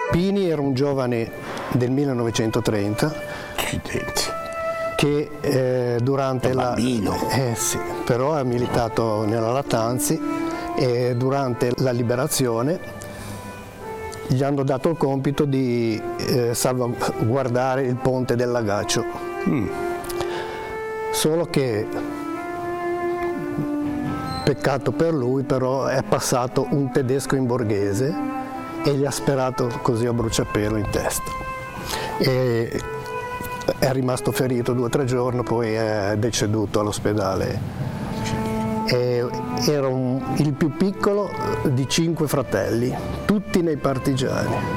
Pini era un giovane del 1930 che durante la... sì, però ha militato nella Lattanzi e durante la liberazione gli hanno dato il compito di salvaguardare il ponte del Lagaccio. Solo che, peccato per lui, però è passato un tedesco in borghese e gli ha sparato così a bruciapelo in testa. E è rimasto ferito 2 o 3 giorni, poi è deceduto all'ospedale. Era il più piccolo di 5 fratelli, tutti nei partigiani.